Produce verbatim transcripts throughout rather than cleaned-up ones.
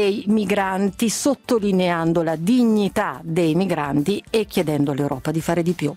dei migranti, sottolineando la dignità dei migranti e chiedendo all'Europa di fare di più.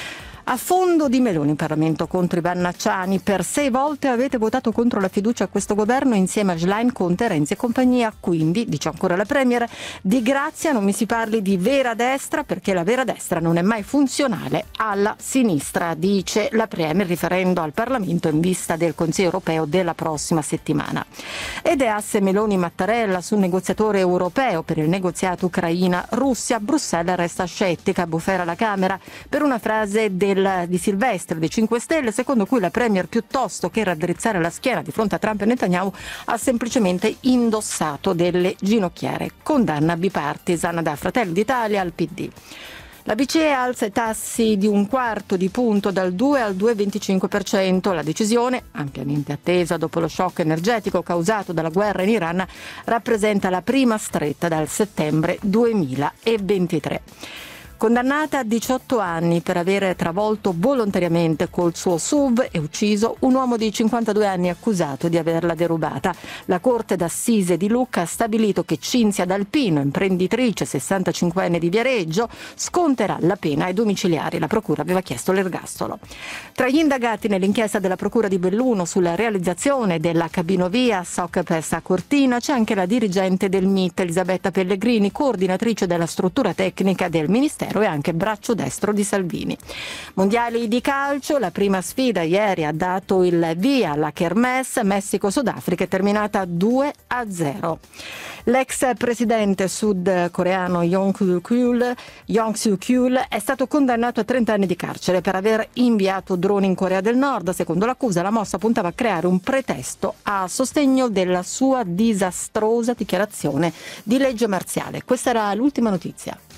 A fondo di Meloni in Parlamento contro i Bannacciani. Per sei volte avete votato contro la fiducia a questo governo insieme a Schlein, Conte, Renzi e compagnia. Quindi, dice ancora la Premier, di grazia non mi si parli di vera destra, perché la vera destra non è mai funzionale alla sinistra, dice la Premier riferendo al Parlamento in vista del Consiglio europeo della prossima settimana. Ed è asse Meloni-Mattarella sul negoziatore europeo per il negoziato Ucraina-Russia. Bruxelles resta scettica, bufera la Camera per una frase del di Silvestri dei cinque Stelle, secondo cui la Premier, piuttosto che raddrizzare la schiena di fronte a Trump e Netanyahu, ha semplicemente indossato delle ginocchiere. Condanna bipartisan da Fratelli d'Italia al P D. La B C E alza i tassi di un quarto di punto dal due al due virgola venticinque per cento. La decisione, ampiamente attesa dopo lo shock energetico causato dalla guerra in Iran, rappresenta la prima stretta dal settembre duemilaventitré. Condannata a diciotto anni per aver travolto volontariamente col suo S U V e ucciso un uomo di cinquantadue anni accusato di averla derubata. La Corte d'Assise di Lucca ha stabilito che Cinzia D'Alpino, imprenditrice sessantacinquenne di Viareggio, sconterà la pena ai domiciliari. La Procura aveva chiesto l'ergastolo. Tra gli indagati nell'inchiesta della Procura di Belluno sulla realizzazione della cabinovia Socpes a Cortina c'è anche la dirigente del M I T, Elisabetta Pellegrini, coordinatrice della struttura tecnica del Ministero e anche braccio destro di Salvini. Mondiali di calcio, la prima sfida ieri ha dato il via alla Kermesse, Messico-Sudafrica è terminata due a zero. L'ex presidente sudcoreano Yoon Suk-yeol, Yoon Suk-yeol è stato condannato a trenta anni di carcere per aver inviato droni in Corea del Nord. Secondo l'accusa, la mossa puntava a creare un pretesto a sostegno della sua disastrosa dichiarazione di legge marziale. Questa era l'ultima notizia.